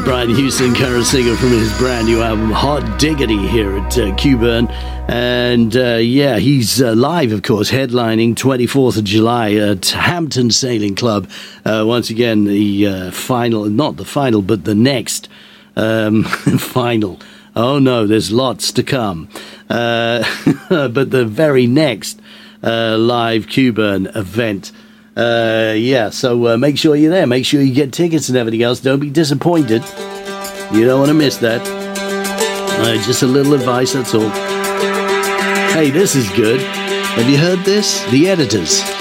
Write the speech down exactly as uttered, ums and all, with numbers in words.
Brian Houston, current singer from his brand new album Hot Diggity here at uh, Q-Burn. And uh, yeah, he's uh, live, of course, headlining twenty-fourth of July at Hampton Sailing Club. Uh, once again, the uh, final, not the final, but the next um, final. Oh no, there's lots to come. Uh, but the very next uh, live Q-Burn event. Uh, yeah, so uh, make sure you're there. Make sure you get tickets and everything else. Don't be disappointed. You don't want to miss that. Uh, just a little advice, that's all. Hey, this is good. Have you heard this? The Editors.